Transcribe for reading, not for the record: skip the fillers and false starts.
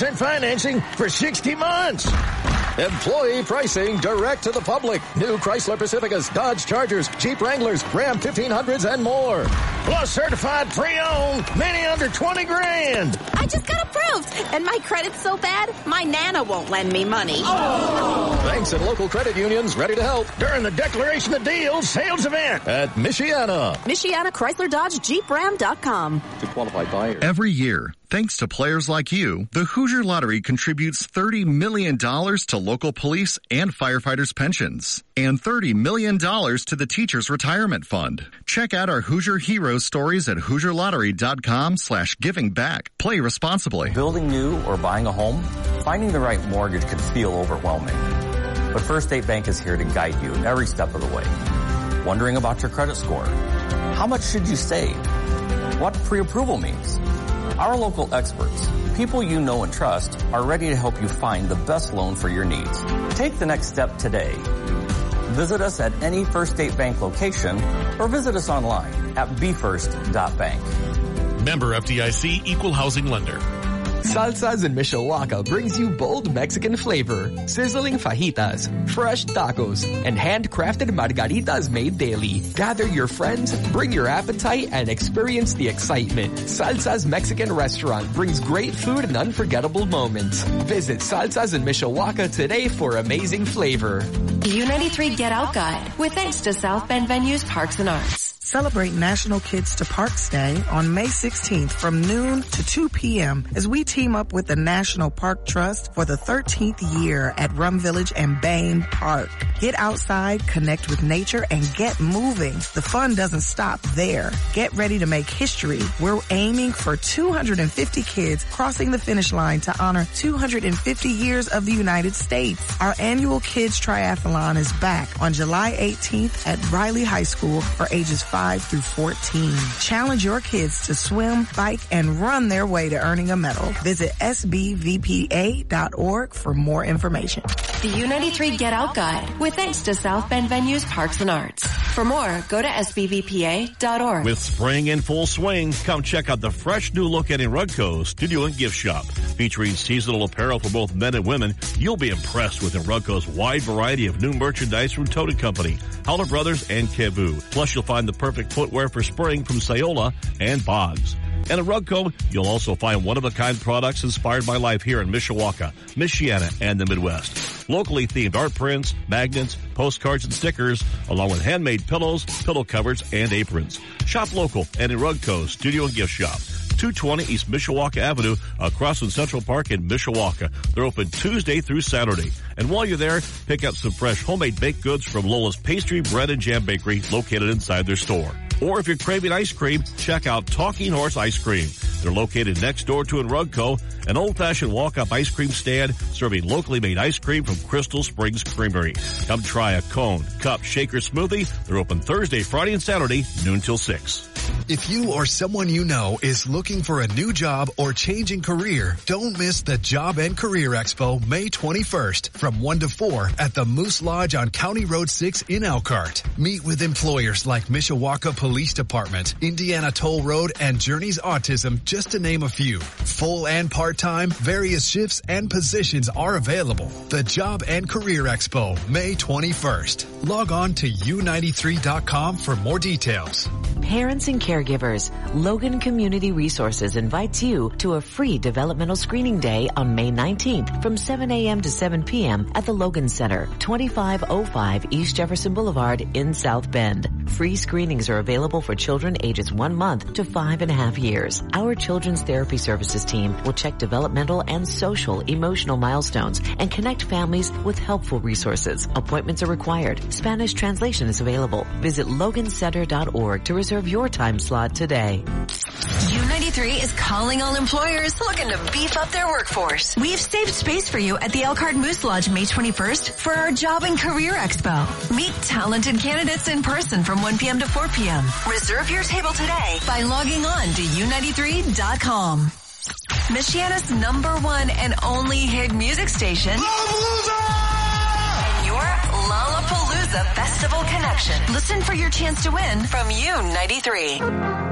0% financing for 60 months. Employee pricing direct to the public. New Chrysler Pacificas, Dodge Chargers, Jeep Wranglers, Ram 1500s, and more. Plus certified pre-owned, many under 20 grand. I just got approved, and my credit's so bad, my Nana won't lend me money. Oh. Banks and local credit unions ready to help during the Declaration of Deals sales event at Michiana. Michiana Chrysler Dodge Jeep Ram.com. To qualified buyers. Every year, thanks to players like you, the Hoosier Lottery contributes $30 million to local police and firefighters' pensions and $30 million to the Teachers Retirement Fund. Check out our Hoosier Heroes stories at HoosierLottery.com/givingback. Play responsibly. Building new or buying a home, finding the right mortgage can feel overwhelming. But First State Bank is here to guide you every step of the way. Wondering about your credit score? How much should you save? What pre-approval means? Our local experts, people you know and trust, are ready to help you find the best loan for your needs. Take the next step today. Visit us at any First State Bank location or visit us online at bfirst.bank. Member FDIC, Equal Housing Lender. Salsas in Mishawaka brings you bold Mexican flavor, sizzling fajitas, fresh tacos, and handcrafted margaritas made daily. Gather your friends, bring your appetite, and experience the excitement. Salsa's Mexican restaurant brings great food and unforgettable moments. Visit Salsas in Mishawaka today for amazing flavor. U93 Get Out Guide, with thanks to South Bend Venues Parks and Arts. Celebrate National Kids to Parks Day on May 16th from noon to 2 p.m. as we team up with the National Park Trust for the 13th year at Rum Village and Bain Park. Get outside, connect with nature, and get moving. The fun doesn't stop there. Get ready to make history. We're aiming for 250 kids crossing the finish line to honor 250 years of the United States. Our annual Kids Triathlon is back on July 18th at Riley High School for ages 5 through 14. Challenge your kids to swim, bike, and run their way to earning a medal. Visit sbvpa.org for more information. The U93 Get Out Guide, with thanks to South Bend Venues Parks and Arts. For more, go to sbvpa.org. With spring in full swing, come check out the fresh new look at Enrugco Studio and Gift Shop. Featuring seasonal apparel for both men and women, you'll be impressed with Enrugco's wide variety of new merchandise from Tote Company, Howler Brothers, and Kevu. Plus, you'll find the perfect footwear for spring from Sayola and Boggs. And at Rugco, you'll also find one-of-a-kind products inspired by life here in Mishawaka, Michiana, and the Midwest. Locally themed art prints, magnets, postcards, and stickers, along with handmade pillows, pillow covers, and aprons. Shop local at Rugco Studio and Gift Shop, 220 East Mishawaka Avenue, across from Central Park in Mishawaka. They're open Tuesday through Saturday. And while you're there, pick up some fresh homemade baked goods from Lola's Pastry, Bread, and Jam Bakery, located inside their store. Or if you're craving ice cream, check out Talking Horse Ice Cream. They're located next door to Enrugco, an old-fashioned walk-up ice cream stand serving locally made ice cream from Crystal Springs Creamery. Come try a cone, cup, shaker smoothie. They're open Thursday, Friday, and Saturday, noon till 6. If you or someone you know is looking for a new job or changing career, don't miss the Job and Career Expo May 21st from 1 to 4 at the Moose Lodge on County Road 6 in Elkhart. Meet with employers like Mishawaka Police Department, Indiana Toll Road, and Journeys Autism, just to name a few. Full and part-time, various shifts and positions are available. The Job and Career Expo May 21st. Log on to u93.com for more details. Parents and caregivers, Logan Community Resources invites you to a free developmental screening day on May 19th from 7 a.m. to 7 p.m. at the Logan Center, 2505 East Jefferson Boulevard in South Bend. Free screenings are available for children ages 1 month to 5.5 years. Our Children's Therapy Services team will check developmental and social emotional milestones and connect families with helpful resources. Appointments are required. Spanish translation is available. Visit logancenter.org to reserve your time slot today. U93 is calling all employers looking to beef up their workforce. We've saved space for you at the Elkhart Moose Lodge May 21st for our Job and Career Expo. Meet talented candidates in person from 1 p.m. to 4 p.m. Reserve your table today by logging on to u93.com. Michiana's #1 and only hit music station. And your Lollapalooza Festival connection. Listen for your chance to win from U93.